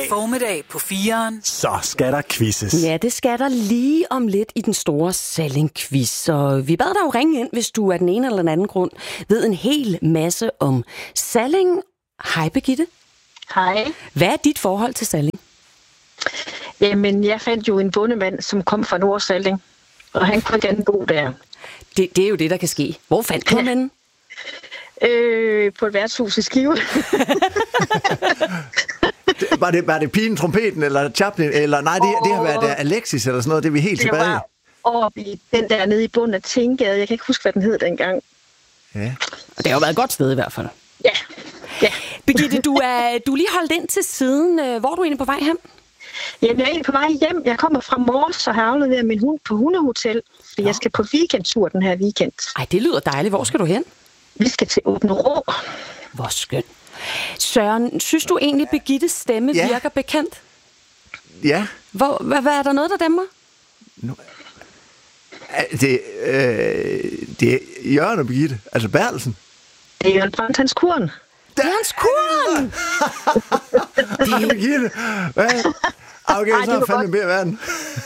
Formiddag på 4'eren. Så skal der quizzes. Ja, det skal der lige om lidt i den store Salling-quiz. Så vi bad dig jo ringe ind, hvis du af den ene eller den anden grund ved en hel masse om Salling. Hej, Birgitte. Hej. Hvad er dit forhold til Salling? Jamen, jeg fandt jo en bondemand, som kom fra Nordsalling, og han kunne gerne bo der. Det er jo det, der kan ske. Hvor fandt du ham henne? På et værtshus i Skive. Var det pigen, trompeten, eller Chaplin, eller nej, det har været Alexis, eller sådan noget, det er vi helt tilbage. Det var oppe i den der nede i bunden af Tinggade. Jeg kan ikke huske, hvad den hed dengang. Ja. Og det har jo været et godt sted i hvert fald. Ja. Birgitte, du er lige holdt ind til siden. Hvor er du egentlig på vej hen? Jamen, jeg er egentlig på vej hjem. Jeg kommer fra Mors og har afleveret min hund på hundehotel. For jeg skal på weekendtur den her weekend. Ej, det lyder dejligt. Hvor skal du hen? Vi skal til Åbenrå. Hvor skønt. Søren, synes du egentlig, Birgittes stemme virker bekendt? Ja. Hvad er der noget, der dæmmer? Det er Jørgen og Birgitte, altså Bertelsen. Det er Jørgen Brandt, hans kurn. Det er hans kurn! Det er Birgitte. Okay, så er fandme mere verden.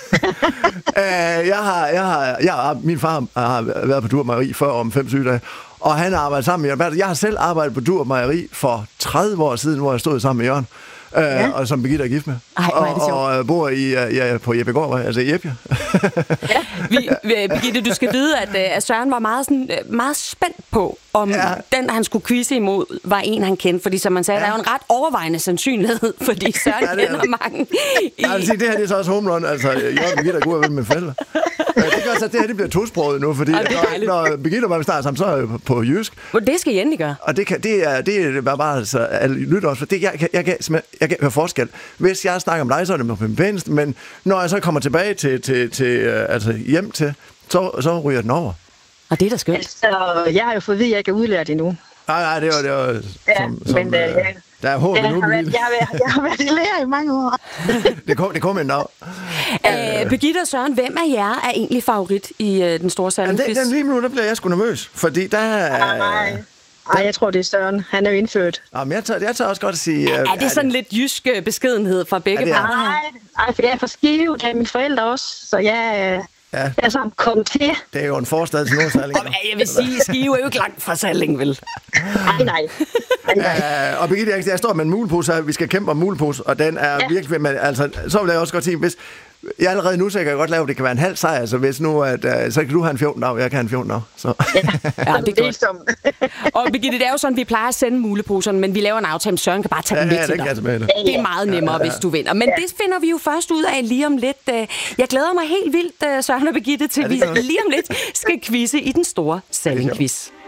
Min far har været på Dur Mejeri før om 5 sygedage, og han har arbejdet sammen med Jørgen. Jeg har selv arbejdet på Dur Mejeri for 30 år siden, hvor jeg stod sammen med Jørgen. Og som Birgitte er gift med. Og bor på Jeppegård, altså i Jeppe. Birgitte, du skal vide, at Søren var meget spændt på, om den, han skulle quizze imod, var en, han kendte. Fordi som man sagde, der er jo en ret overvejende sandsynlighed, fordi Søren kender mange. Jeg vil sige, det her det er så også home run. Altså, Jørgen og Birgitte er gode ven med forældre. Det gør så, at det her det bliver tosproget nu, fordi når Birgitte og mig starter sammen, så er jeg på jysk. Det skal I endelig gøre. Og det er bare altså, lytter også, for jeg kan høre forskel. Hvis jeg snakker om dig, så er det med min pæneste, men når jeg så kommer tilbage til hjem til, så ryger den over. Og det er da skønt. Altså, jeg har jo fået at vide, at jeg ikke er udlært endnu. Nej, det var der er håb endnu. Jeg har været i lære i mange år. det kom en dag. Birgitte og Søren, hvem af jer er egentlig favorit i den store Salling-quiz? Den lige nu, der bliver jeg sgu nervøs, fordi der Nej, jeg tror, det er Søren. Han er jo indført. Jamen, jeg tør også godt at sige... Er det sådan lidt jysk beskedenhed fra begge parter? Nej, for jeg er fra Skive, det er mine forældre også, så jeg er sammen kommet til. Det er jo en forstad til Nordsalling. Jeg vil sige, Skive er jo ikke langt fra Salling, vel? Nej. Og Birgitte, jeg står med en mulepose, vi skal kæmpe om mulepose, og den er virkelig... Men, altså, så vil jeg også godt sige, hvis... Jeg allerede nu, så jeg kan godt lave, at det kan være en halv sejr, så hvis nu, så kan du have en 14 dag, jeg kan have en 14 dag. Så. Ja, det er godt. Og Birgitte, det er jo sådan, vi plejer at sende muleposerne, men vi laver en aftale, Søren kan bare tage dem med til dig. Det er meget nemmere, hvis du vinder. Men det finder vi jo først ud af lige om lidt. Jeg glæder mig helt vildt, Søren og Birgitte, til vi lige om lidt skal quizze i den store Salling-quiz.